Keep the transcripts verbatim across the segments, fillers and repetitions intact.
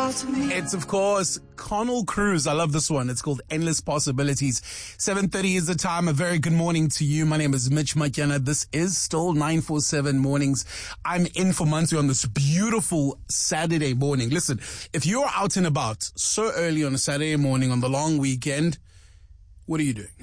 about me. It's, of course, Connell Cruz. I love this one. It's called Endless Possibilities. seven thirty is the time. A very good morning to you. My name is Mitch Makiana. This is still nine forty-seven Mornings. I'm in for Mansu on this beautiful Saturday morning. Listen, if you're out and about so early on a Saturday morning on the long weekend, what are you doing?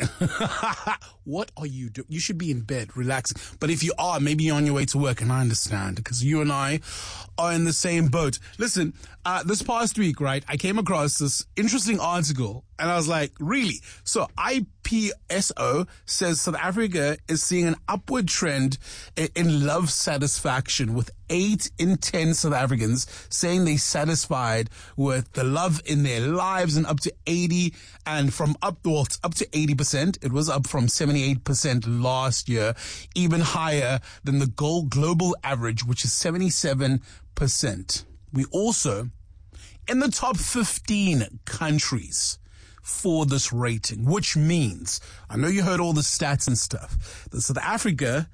What are you doing? You should be in bed, relaxing. But if you are, maybe you're on your way to work, and I understand, because you and I are in the same boat. Listen, uh, this past week, right, I came across this interesting article, and I was like, really? So I P S O says South Africa is seeing an upward trend in, in love satisfaction, with eight in ten South Africans saying they're satisfied with the love in their lives, and up to eighty, and from up, well, up to eighty percent. It was up from seventy-eight percent last year, even higher than the goal global average, which is seventy-seven percent. We also in the top fifteen countries for this rating, which means, I know you heard all the stats and stuff, that South Africa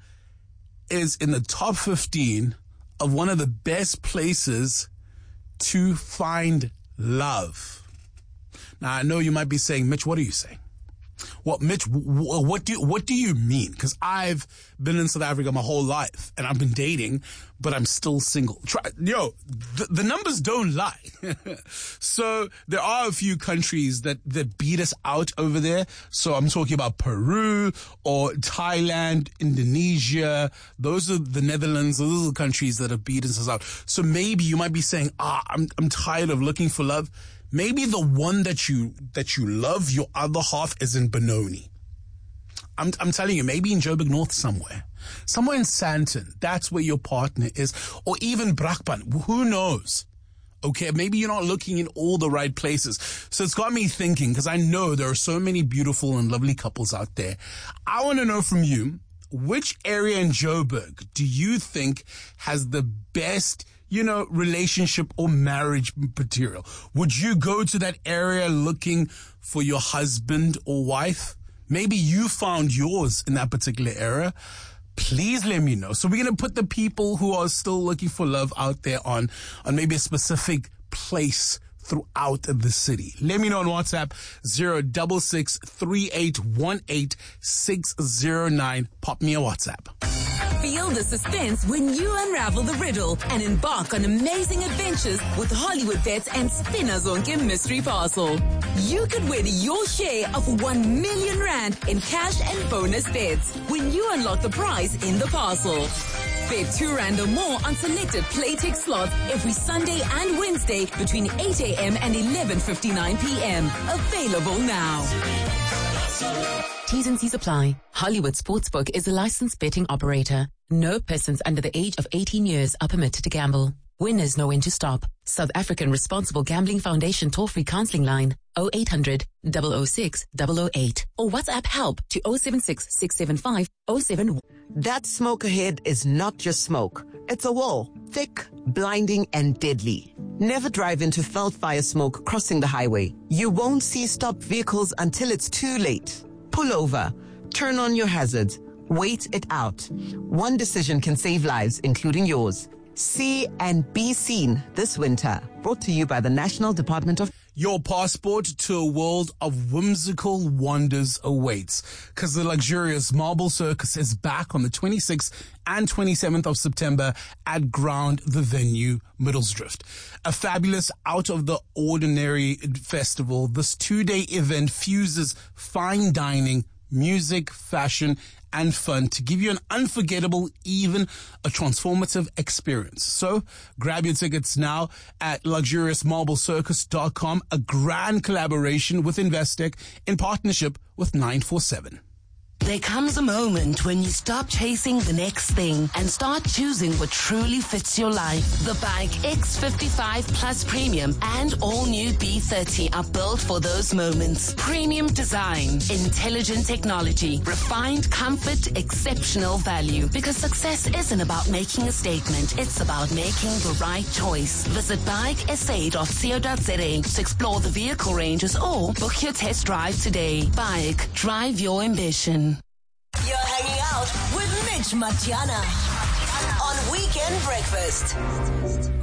is in the top fifteen of one of the best places to find love. Now, I know you might be saying, Mitch, what are you saying? Well, Mitch, what do you, what do you mean? Because I've been in South Africa my whole life, and I've been dating, but I'm still single. Try, yo, the, the numbers don't lie. So there are a few countries that, that beat us out over there. So I'm talking about Peru or Thailand, Indonesia. Those are the Netherlands. Those are the countries that have beaten us out. So maybe you might be saying, ah, I'm, I'm tired of looking for love. Maybe the one that you, that you love, your other half, is in Benoni. I'm, I'm telling you, maybe in Joburg North somewhere. Somewhere in Sandton. That's where your partner is. Or even Brakpan. Who knows? Okay, maybe you're not looking in all the right places. So it's got me thinking, because I know there are so many beautiful and lovely couples out there. I want to know from you, which area in Joburg do you think has the best, you know, relationship or marriage material? Would you go to that area looking for your husband or wife? Maybe you found yours in that particular area. Please let me know. So we're going to put the people who are still looking for love out there on, on maybe a specific place throughout the city. Let me know on WhatsApp, zero six six, three eight one eight, six zero nine. Pop me a WhatsApp. Feel the suspense when you unravel the riddle and embark on amazing adventures with Hollywood Bets and Spinner Zonke Mystery Parcel. You could win your share of one million rand in cash and bonus bets when you unlock the prize in the parcel. Bet two rand or more on selected Playtech slots every Sunday and Wednesday between eight a.m. and eleven fifty-nine p.m. Available now. T's and C's apply. Hollywood Sportsbook is a licensed betting operator. No persons under the age of eighteen years are permitted to gamble. Winners know when to stop. South African Responsible Gambling Foundation toll-free counseling line oh eight hundred, double oh six, double oh eight or WhatsApp help to oh seven six, six seven five, oh seven. That smoke ahead is not just smoke. It's a wall, thick, blinding, and deadly. Never drive into felt fire smoke crossing the highway. You won't see stopped vehicles until it's too late. Pull over. Turn on your hazards. Wait it out. One decision can save lives, including yours. See and be seen this winter. Brought to you by the National Department of... Your passport to a world of whimsical wonders awaits, because the luxurious Marble Circus is back on the twenty-sixth and twenty-seventh of September at Ground the Venue, Middlesdrift. A fabulous, out-of-the-ordinary festival. This two-day event fuses fine dining, music, fashion, and fun to give you an unforgettable, even a transformative experience. So grab your tickets now at luxurious marble circus dot com, a grand collaboration with Investec in partnership with nine four seven. There comes a moment when you stop chasing the next thing and start choosing what truly fits your life. The Bike X fifty-five Plus Premium and all-new B thirty are built for those moments. Premium design, intelligent technology, refined comfort, exceptional value. Because success isn't about making a statement, it's about making the right choice. Visit bike s a dot co dot za to explore the vehicle ranges or book your test drive today. Bike, drive your ambition. You're hanging out with Mitch Matiana on Weekend Breakfast.